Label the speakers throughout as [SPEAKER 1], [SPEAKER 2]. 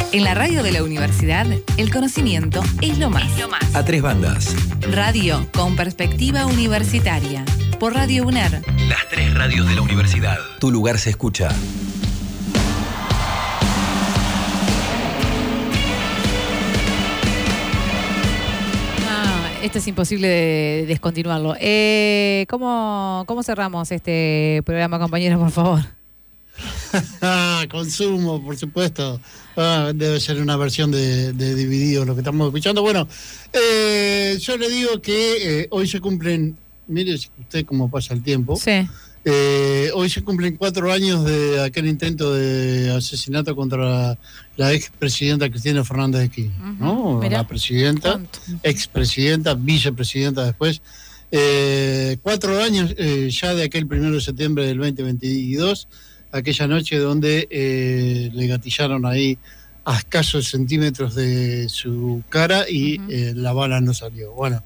[SPEAKER 1] En la radio de la universidad, el conocimiento es lo más.
[SPEAKER 2] A tres bandas.
[SPEAKER 1] Radio con perspectiva universitaria. Por Radio UNER.
[SPEAKER 2] Las tres radios de la universidad. Tu lugar se escucha.
[SPEAKER 3] Esto es imposible de descontinuarlo. ¿Cómo cerramos este programa, compañeros, por favor?
[SPEAKER 4] Consumo, por supuesto. Debe ser una versión de Dividido lo que estamos escuchando. Bueno, yo le digo que hoy se cumplen, mire usted cómo pasa el tiempo.
[SPEAKER 3] Sí.
[SPEAKER 4] Hoy se cumplen 4 años de aquel intento de asesinato contra la expresidenta Cristina Fernández de Kirchner, ¿no?
[SPEAKER 3] Mirá.
[SPEAKER 4] La presidenta, expresidenta, vicepresidenta después. 4 años ya de aquel 1 de septiembre del 2022, aquella noche donde le gatillaron ahí a escasos centímetros de su cara y la bala no salió. Bueno,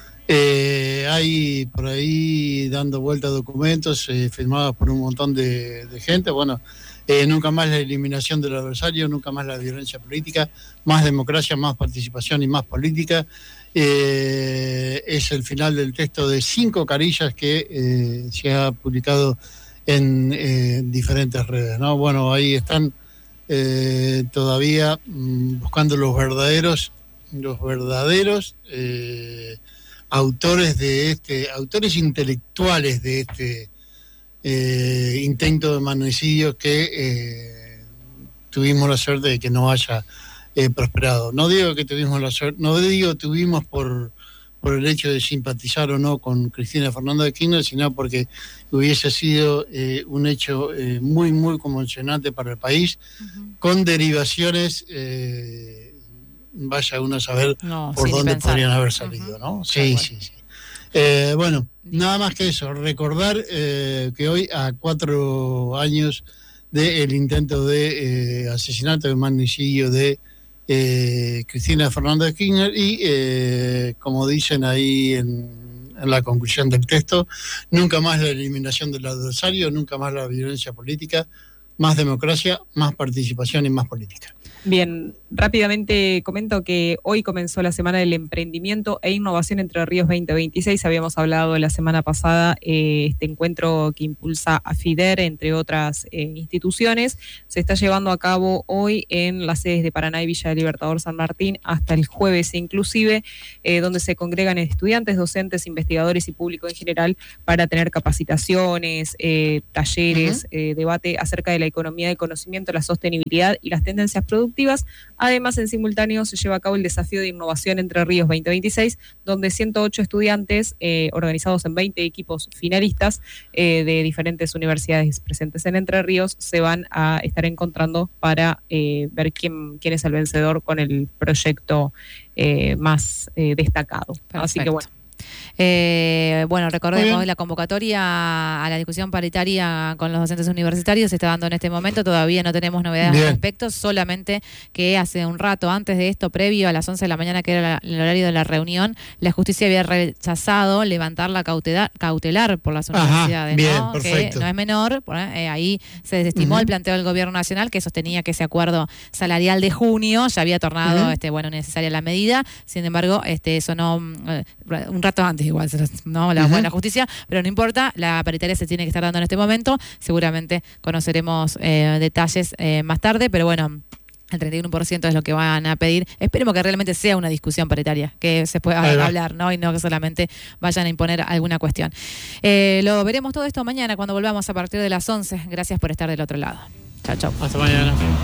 [SPEAKER 4] hay por ahí dando vuelta documentos firmados por un montón de gente. Bueno, nunca más la eliminación del adversario, nunca más la violencia política, más democracia, más participación y más política. Es el final del texto de 5 carillas que se ha publicado en diferentes redes, ¿no? Bueno, ahí están todavía buscando los verdaderos autores intelectuales de este intento de magnicidio que tuvimos la suerte de que no haya prosperado. No digo que tuvimos la suerte, no digo tuvimos por el hecho de simpatizar o no con Cristina Fernández de Kirchner, sino porque hubiese sido un hecho muy, muy conmocionante para el país, con derivaciones, vaya uno a saber por dónde podrían haber salido, ¿no? Sí. Bueno, nada más que eso, recordar que hoy, a 4 años del intento de asesinato, de magnicidio de Cristina Fernández de Kirchner y como dicen ahí en la conclusión del texto, nunca más la eliminación del adversario, nunca más la violencia política, más democracia, más participación y más política.
[SPEAKER 5] Bien, rápidamente comento que hoy comenzó la Semana del Emprendimiento e Innovación Entre Ríos 2026. Habíamos hablado la semana pasada este encuentro que impulsa AFIDER, entre otras instituciones. Se está llevando a cabo hoy en las sedes de Paraná y Villa de Libertador San Martín hasta el jueves inclusive, donde se congregan estudiantes, docentes, investigadores y público en general para tener capacitaciones, talleres, debate acerca de la economía del conocimiento, la sostenibilidad y las tendencias productivas. Además, en simultáneo se lleva a cabo el desafío de innovación Entre Ríos 2026, donde 108 estudiantes organizados en 20 equipos finalistas de diferentes universidades presentes en Entre Ríos se van a estar encontrando para ver quién es el vencedor con el proyecto más destacado. Perfecto. Así que bueno.
[SPEAKER 3] Recordemos la convocatoria a la discusión paritaria con los docentes universitarios se está dando en este momento. Todavía no tenemos novedades al respecto, solamente que hace un rato antes de esto, previo a las 11 de la mañana, que era el horario de la reunión, la justicia había rechazado levantar la cautelar por las universidades, ¿no? Que no es menor. Ahí se desestimó el planteo del gobierno nacional, que sostenía que ese acuerdo salarial de junio ya había tornado necesaria la medida. Sin embargo, eso no, un rato antes igual, ¿no? La buena justicia, pero no importa, la paritaria se tiene que estar dando en este momento. Seguramente conoceremos detalles más tarde, pero bueno, el 31% es lo que van a pedir. Esperemos que realmente sea una discusión paritaria, que se pueda hablar, ¿no? Y no que solamente vayan a imponer alguna cuestión. Lo veremos todo esto mañana cuando volvamos a partir de las 11. Gracias por estar del otro lado. Chao.
[SPEAKER 4] Hasta mañana.